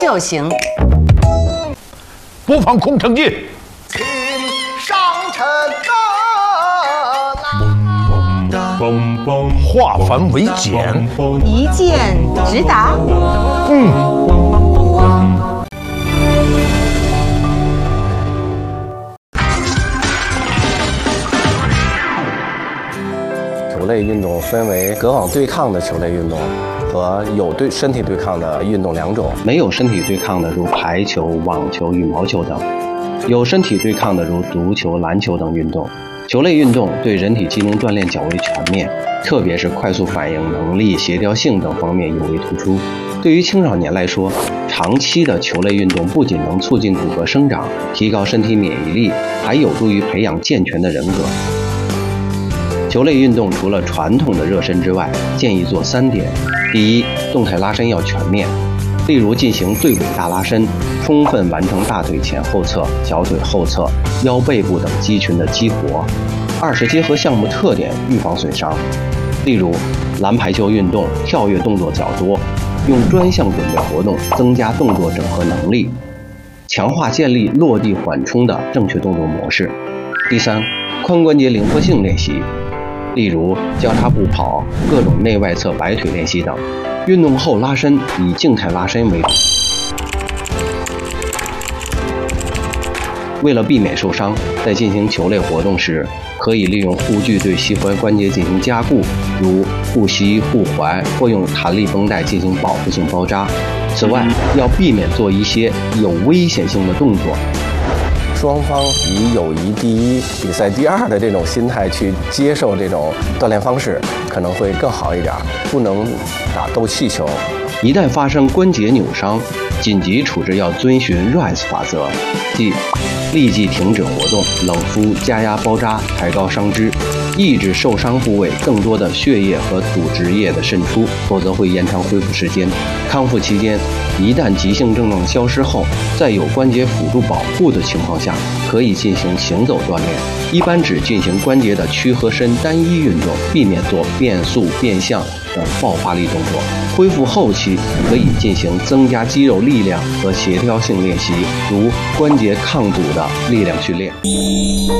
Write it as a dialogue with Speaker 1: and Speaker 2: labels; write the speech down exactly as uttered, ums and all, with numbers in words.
Speaker 1: 就行。
Speaker 2: 播放空城计。
Speaker 3: 请上阵啊！
Speaker 2: 化繁为简，
Speaker 1: 一箭直达。
Speaker 2: 嗯。
Speaker 4: 球类运动分为隔网对抗的球类运动和有对身体对抗的运动两种。没有身体对抗的如排球、网球、羽毛球等；有身体对抗的如足球、篮球等运动。球类运动对人体机能锻炼较为全面，特别是快速反应能力、协调性等方面尤为突出。对于青少年来说，长期的球类运动不仅能促进骨骼生长、提高身体免疫力，还有助于培养健全的人格。球类运动除了传统的热身之外，建议做三点：第一，动态拉伸要全面，例如进行对尾大拉伸，充分完成大腿前后侧、小腿后侧、腰背部等肌群的激活。二是结合项目特点，预防损伤，例如篮排球运动跳跃动作较多，用专项准备活动增加动作整合能力，强化建立落地缓冲的正确动作模式。第三，髋关节灵活性练习，例如交叉步跑、各种内外侧摆腿练习等。运动后拉伸以静态拉伸为主。为了避免受伤，在进行球类活动时，可以利用护具对膝踝关节进行加固，如护膝、护踝，或用弹力绷带进行保护性包扎。此外，要避免做一些有危险性的动作。双方以友谊第一、比赛第二的这种心态去接受这种锻炼方式，可能会更好一点。不能打斗气球。一旦发生关节扭伤，紧急处置要遵循 R I S E 法则，即立即停止活动，冷敷、加压包扎，抬高伤肢，抑制受伤部位更多的血液和组织液的渗出，否则会延长恢复时间。康复期间，一旦急性症状消失后，在有关节辅助保护的情况下，可以进行行走锻炼，一般只进行关节的屈和伸单一运动，避免做变速、变向等爆发力动作。恢复后期可以进行增加肌肉力量和协调性练习，如关节抗阻的力量训练。